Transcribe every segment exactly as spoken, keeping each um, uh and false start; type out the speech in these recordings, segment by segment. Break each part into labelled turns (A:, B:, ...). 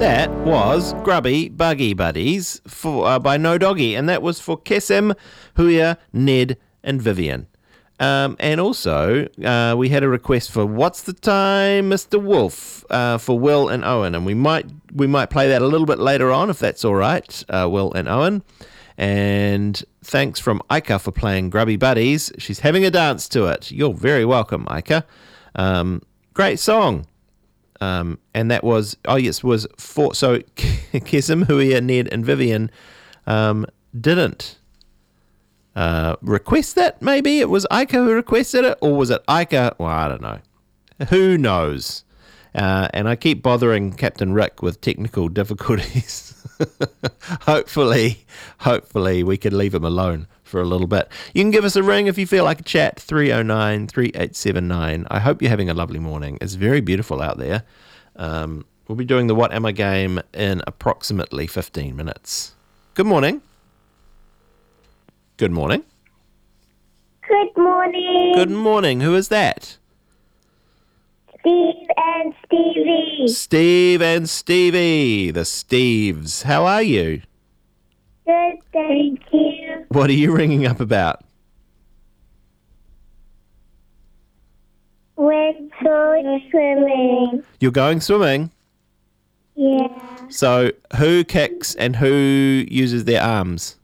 A: That was Grubby Buggy Buddies for uh, by No Doggy, and that was for Kesem, Huia, Ned, and Vivian. Um, and also, uh, we had a request for What's the Time, Mister Wolf, uh, for Will and Owen, and we might we might play that a little bit later on if that's all right, uh, Will and Owen. And thanks from Aika for playing Grubby Buddies. She's having a dance to it. You're very welcome, Aika. Um, great song. Um, and that was, oh yes, was for, so Kesem, Huia, Ned, and Vivian um, didn't uh, request that, maybe? It was Aika who requested it, or was it Aika? Well, I don't know. Who knows? Uh, and I keep bothering Captain Rick with technical difficulties. hopefully, hopefully we can leave him alone for a little bit. You can give us a ring if you feel like a chat, three oh nine, three eight seven nine. I hope you're having a lovely morning. It's very beautiful out there. Um, we'll be doing the What Am I game in approximately fifteen minutes. Good morning. Good morning.
B: Good morning.
A: Good morning. Who is that?
B: Steve and Stevie.
A: Steve and Stevie, the Steves. How are you?
B: Good, thank you.
A: What are you ringing up about?
B: We're going swimming.
A: You're going swimming?
B: Yeah.
A: So who kicks and who uses their arms?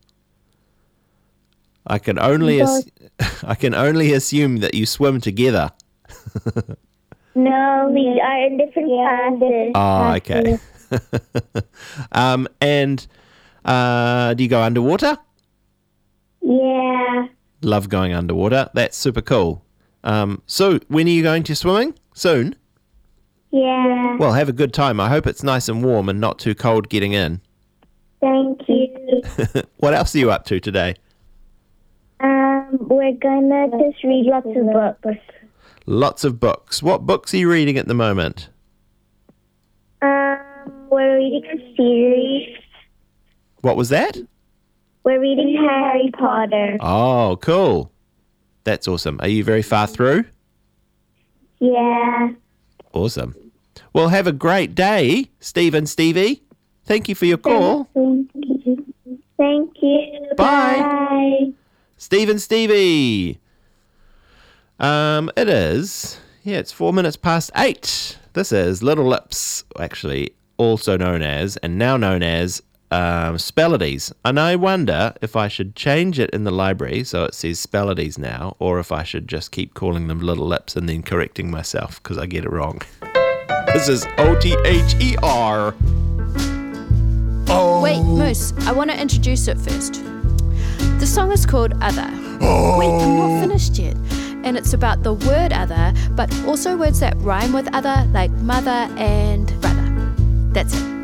A: I can only as- I can only assume that you swim together.
B: No, we are in different classes.
A: Oh, okay. um, and uh, do you go underwater?
B: Yeah.
A: Love going underwater. That's super cool. Um, so, when are you going to swimming? Soon?
B: Yeah.
A: Well, have a good time. I hope it's nice and warm and not too cold getting in.
B: Thank you.
A: What else are you up to today?
B: Um, we're gonna just read lots of books.
A: Lots of books. What books are you reading at the moment?
B: Um, we're reading a series.
A: What was that?
B: We're reading Harry Potter.
A: Oh, cool. That's awesome. Are you very far through?
B: Yeah.
A: Awesome. Well, have a great day, Steve and Stevie. Thank you for your call.
B: Thank you. Thank you.
A: Bye.
B: Bye.
A: Steve and Stevie. Um, it is, yeah, it's four minutes past eight. This is Little Lips, actually, also known as, and now known as, um, Spellodies. And I wonder if I should change it in the library so it says Spellodies now, or if I should just keep calling them Little Lips and then correcting myself because I get it wrong. This is O T H E R.
C: Oh. Wait, Moose, I want to introduce it first. The song is called Other. Oh. Wait, I'm not finished yet. And it's about the word other, but also words that rhyme with other, like mother and brother. That's it.